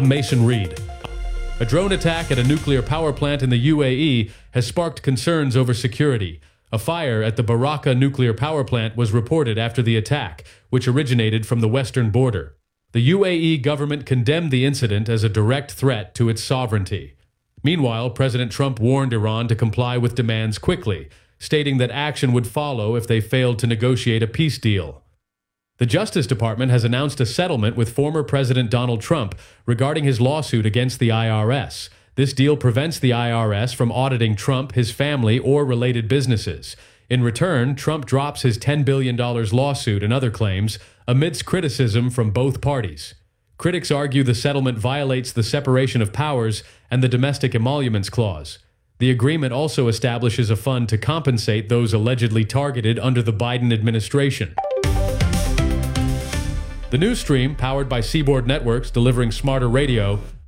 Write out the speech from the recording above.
I'm Mason Reed. A drone attack at a nuclear power plant in the UAE has sparked concerns over security. A fire at the Barakah nuclear power plant was reported after the attack, which originated from the western border. The UAE government condemned the incident as a direct threat to its sovereignty. Meanwhile, President Trump warned Iran to comply with demands quickly, stating that action would follow if they failed to negotiate a peace deal. The Justice Department has announced a settlement with former President Donald Trump regarding his lawsuit against the IRS. This deal prevents the IRS from auditing Trump, his family, or related businesses. In return, Trump drops his $10 billion lawsuit and other claims amidst criticism from both parties. Critics argue the settlement violates the separation of powers and the domestic emoluments clause. The agreement also establishes a fund to compensate those allegedly targeted under the Biden administration. The news stream, powered by Seaboard Networks, delivering smarter radio,